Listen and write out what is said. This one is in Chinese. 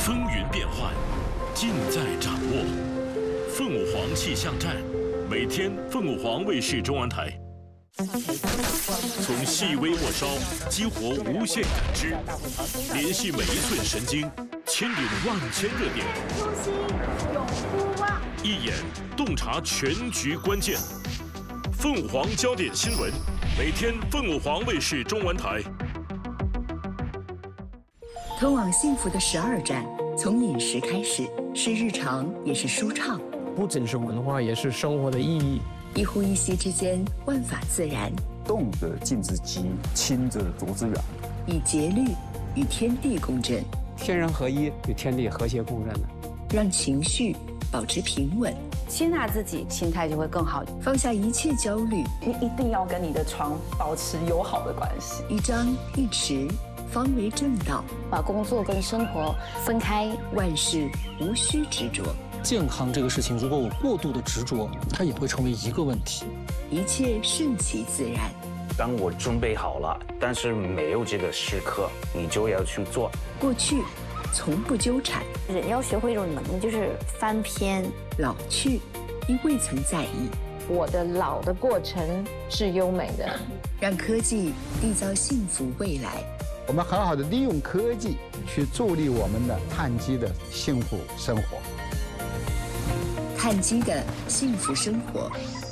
风云变幻，尽在掌握。凤舞凰气象站，每天凤舞凰卫视中文台。从细微末梢激活无限感知，联系每一寸神经，牵引万千热点。 初心永不忘， 一眼洞察全局关键。凤舞凰焦点新闻，每天凤舞凰卫视中文台。 通往幸福的12站，从饮食开始，是日常，也是舒畅。 不仅是文化，也是生活的意义。 一呼一吸之间，万法自然。 动则静之极，亲则浊之远。 以节律与天地共振， 天人合一，与天地和谐共振的， 让情绪保持平稳。 接纳自己，心态就会更好。 放下一切焦虑， 你一定要跟你的床保持友好的关系。 一张一弛，方为正道。 把工作跟生活分开， 万事无需执着。 健康这个事情，如果我过度的执着，它也会成为一个问题。 一切顺其自然。 当我准备好了，但是没有这个时刻，你就要去做。 过去从不纠缠， 人要学会一种能力，就是翻篇。 老去因未曾在意。 我的老的过程是优美的， 让科技缔造幸福未来。 我们很好的利用科技去助力我们的碳基的幸福生活。 碳基的幸福生活。